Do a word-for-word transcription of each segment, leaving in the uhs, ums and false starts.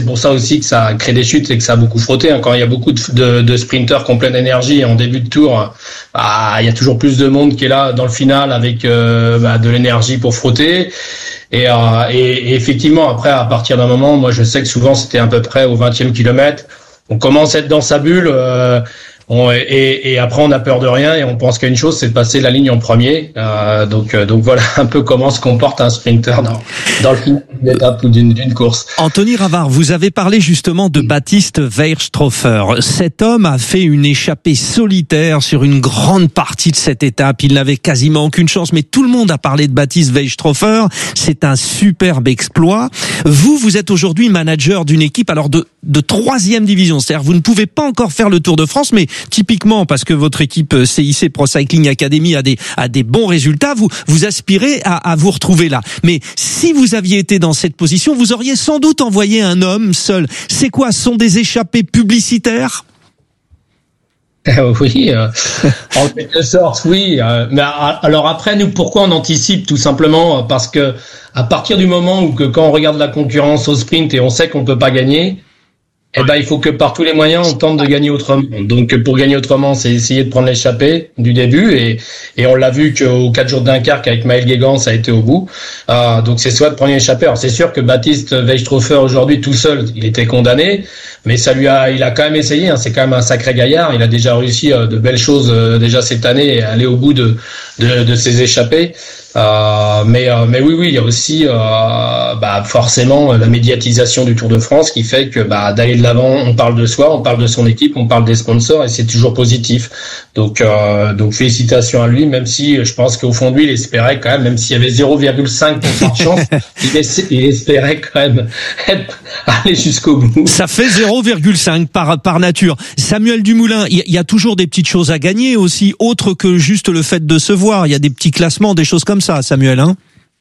pour ça aussi que ça crée des chutes et que ça a beaucoup frotté. Quand il y a beaucoup de, de, de sprinters qui ont pleine d'énergie en début de tour, bah, il y a toujours plus de monde qui est là dans le final avec euh, bah, de l'énergie pour frotter. Et, euh, et, et effectivement, après, à partir d'un moment, moi je sais que souvent c'était à peu près au vingtième kilomètre, on commence à être dans sa bulle. Euh, On, et, et après on a peur de rien et on pense qu'à une chose, c'est de passer la ligne en premier. Euh, donc, euh, donc voilà un peu comment se comporte un sprinter dans, dans le final d'une étape ou d'une, d'une course. Anthony Ravard, vous avez parlé justement de Baptiste Weierstrauffer. Cet homme a fait une échappée solitaire sur une grande partie de cette étape. Il n'avait quasiment aucune chance, mais tout le monde a parlé de Baptiste Weierstrauffer. C'est un superbe exploit. Vous, vous êtes aujourd'hui manager d'une équipe alors de, de troisième division. C'est-à-dire vous ne pouvez pas encore faire le Tour de France, mais typiquement, parce que votre équipe C I C Pro Cycling Academy a des, a des bons résultats, vous, vous aspirez à, à vous retrouver là. Mais si vous aviez été dans cette position, vous auriez sans doute envoyé un homme seul. C'est quoi? Ce sont des échappées publicitaires? Oui, euh, en quelque sorte, oui. Euh, mais alors après, nous, pourquoi on anticipe? Tout simplement parce que à partir du moment où que quand on regarde la concurrence au sprint et on sait qu'on peut pas gagner, eh ben, il faut que par tous les moyens, on tente de gagner autrement. Donc, pour gagner autrement, c'est essayer de prendre l'échappée du début. Et, et on l'a vu qu'aux quatre jours d'un quart qu'avec Maël Guégan, ça a été au bout. Euh, donc, c'est soit de prendre l'échappée. Alors, c'est sûr que Baptiste Weierstrauffer, aujourd'hui, tout seul, il était condamné. Mais ça lui a, il a quand même essayé, hein. C'est quand même un sacré gaillard. Il a déjà réussi euh, de belles choses, euh, déjà cette année, et aller au bout de, de, de ses échappées. Euh, mais euh, mais oui oui il y a aussi euh, bah forcément la médiatisation du Tour de France qui fait que bah d'aller de l'avant, on parle de soi, on parle de son équipe, on parle des sponsors et c'est toujours positif. Donc euh, donc félicitations à lui, même si je pense qu'au fond de lui il espérait quand même, même s'il y avait zéro virgule cinq pour cent de chance, il, essa- il espérait quand même être, aller jusqu'au bout. Ça fait zéro virgule cinq par par nature. Samuel Dumoulin, il y, y a toujours des petites choses à gagner aussi, autre que juste le fait de se voir. Il y a des petits classements, des choses comme ça. Ça, Samuel, hein?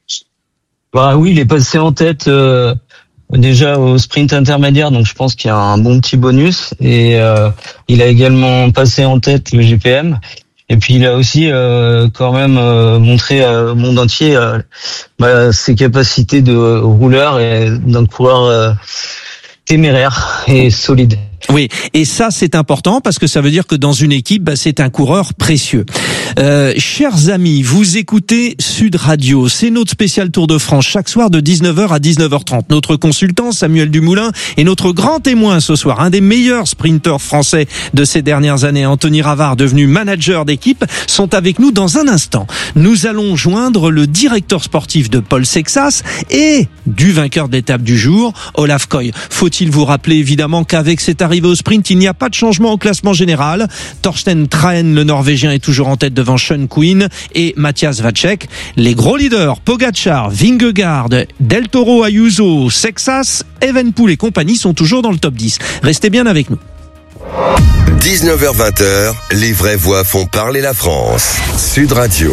Bah oui, il est passé en tête euh, déjà au sprint intermédiaire, donc je pense qu'il y a un bon petit bonus. Et euh, il a également passé en tête le G P M. Et puis il a aussi euh, quand même euh, montré au monde entier euh, bah, ses capacités de rouleur et d'un coureur euh, téméraire et solide. Oui, et ça c'est important parce que ça veut dire que dans une équipe, bah, c'est un coureur précieux. Euh, chers amis, vous écoutez Sud Radio, c'est notre spécial Tour de France chaque soir de dix-neuf heures à dix-neuf heures trente. Notre consultant Samuel Dumoulin est notre grand témoin ce soir, un des meilleurs sprinteurs français de ces dernières années. Anthony Ravard, devenu manager d'équipe, sont avec nous dans un instant. Nous allons joindre le directeur sportif de Paul Sexas et du vainqueur de l'étape du jour, Olaf Koy. Faut-il vous rappeler évidemment qu'avec cette arrivée au sprint, il n'y a pas de changement au classement général. Thorsten Trahen, le Norvégien, est toujours en tête devant Sean Quinn et Matthias Vacek. Les gros leaders, Pogacar, Vingegaard, Del Toro, Ayuso, Sexas, Evenepoel et compagnie sont toujours dans le top dix. Restez bien avec nous. dix-neuf heures vingt, les vraies voix font parler la France. Sud Radio.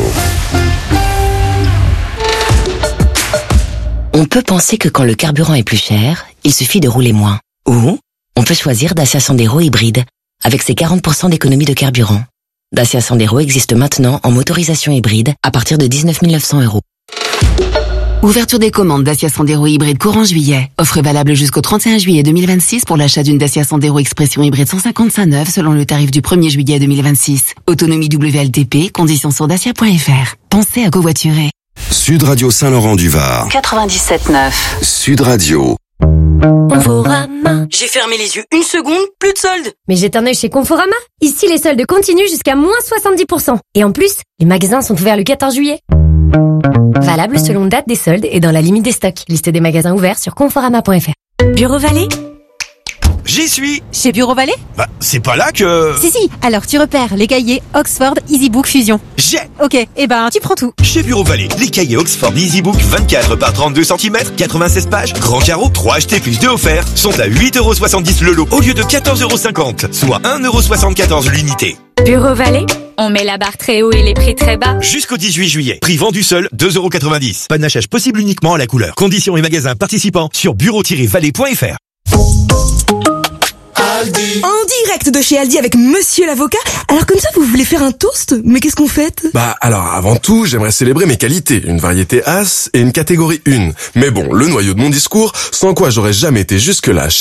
On peut penser que quand le carburant est plus cher, il suffit de rouler moins. Ou on peut choisir Dacia Sandero hybride, avec ses quarante pour cent d'économie de carburant. Dacia Sandero existe maintenant en motorisation hybride à partir de dix-neuf mille neuf cents euros. Ouverture des commandes Dacia Sandero hybride courant juillet. Offre valable jusqu'au trente et un juillet deux mille vingt-six pour l'achat d'une Dacia Sandero Expression hybride cent cinquante-cinq neuve selon le tarif du premier juillet deux mille vingt-six. Autonomie W L T P, conditions sur dacia point f r. Pensez à covoiturer. Sud Radio Saint-Laurent-du-Var. quatre-vingt-dix-sept neuf. Sud Radio. Conforama. J'ai fermé les yeux une seconde, plus de soldes. Mais jette un œil chez Conforama. Ici, les soldes continuent jusqu'à moins soixante-dix pour cent. Et en plus, les magasins sont ouverts le quatorze juillet. Valable selon date des soldes et dans la limite des stocks. Liste des magasins ouverts sur conforama point f r. Bureau Vallée? J'y suis. Chez Bureau Vallée? Bah, c'est pas là que... Si, si. Alors, tu repères les cahiers Oxford EasyBook Fusion. J'ai. Ok, eh ben, tu prends tout. Chez Bureau Vallée, les cahiers Oxford EasyBook vingt-quatre par trente-deux centimètres, quatre-vingt-seize pages, grand carreau, trois achetés plus deux offerts, sont à huit euros soixante-dix le lot au lieu de quatorze euros cinquante, soit un euro soixante-quatorze l'unité. Bureau Vallée? On met la barre très haut et les prix très bas. Jusqu'au dix-huit juillet. Prix vendu seul, deux euros quatre-vingt-dix. Panachage possible uniquement à la couleur. Conditions et magasins participants sur bureau tiret vallée point f r. En direct de chez Aldi avec Monsieur l'avocat. Alors comme ça, vous voulez faire un toast? Mais qu'est-ce qu'on fête? Bah alors avant tout, j'aimerais célébrer mes qualités, une variété As et une catégorie un. Mais bon, le noyau de mon discours, sans quoi j'aurais jamais été jusque-là chez